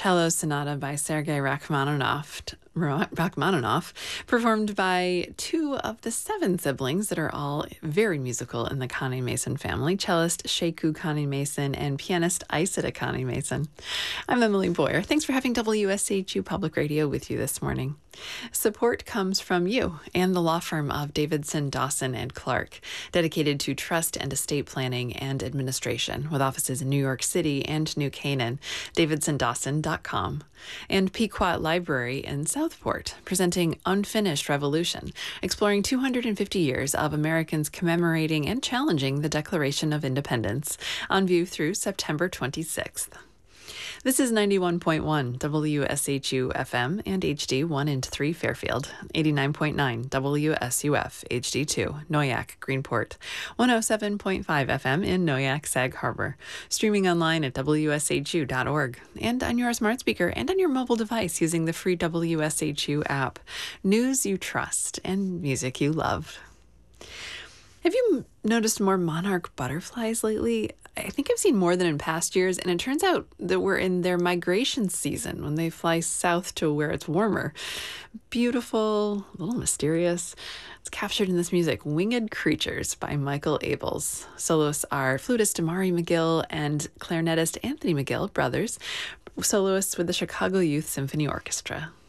Cello Sonata by Sergei Rachmaninoff, performed by two of the seven siblings that are all very musical in the Connie Mason family, cellist Sheku Connie Mason and pianist Isida Connie Mason. I'm Emily Boyer. Thanks for having WSHU Public Radio with you this morning. Support comes from you and the law firm of Davidson, Dawson & Clark, dedicated to trust and estate planning and administration, with offices in New York City and New Canaan, davidsondawson.com. And Pequot Library in Southport, presenting Unfinished Revolution, exploring 250 years of Americans commemorating and challenging the Declaration of Independence, on view through September 26th. This is 91.1 WSHU FM and HD 1 and 3 Fairfield, 89.9 WSUF HD2 Noyak Greenport, 107.5 FM in Noyak Sag Harbor, streaming online at WSHU.org, and on your smart speaker and on your mobile device using the free WSHU app. News you trust and music you love. Have you noticed more monarch butterflies lately? I think I've seen more than in past years, and it turns out that we're in their migration season when they fly south to where it's warmer. Beautiful, a little mysterious. It's captured in this music, Winged Creatures by Michael Abels. Soloists are flutist Amari McGill and clarinetist Anthony McGill, brothers, soloists with the Chicago Youth Symphony Orchestra.